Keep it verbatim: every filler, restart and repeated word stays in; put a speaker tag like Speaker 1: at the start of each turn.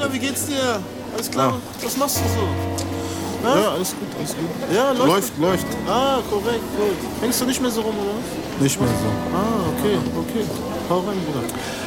Speaker 1: Bruder, wie geht's dir? Alles klar?
Speaker 2: Ja.
Speaker 1: Was machst du so? Na?
Speaker 2: Ja, alles gut, alles gut.
Speaker 1: Ja, läuft.
Speaker 2: Läuft, läuft.
Speaker 1: Ah, korrekt, gut. Hängst du nicht mehr so rum, oder?
Speaker 2: Nicht mehr so.
Speaker 1: Ah, okay, okay. Hau rein, Bruder.